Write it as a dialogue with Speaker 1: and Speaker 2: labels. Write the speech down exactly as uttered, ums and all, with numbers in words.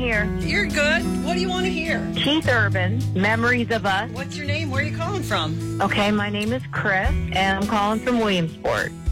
Speaker 1: hear?
Speaker 2: You're good. What do you want to hear?
Speaker 1: Keith Urban, Memories of Us.
Speaker 2: What's your name? Where are you calling from?
Speaker 1: Okay, my name is Chris, and I'm calling from Williamsport.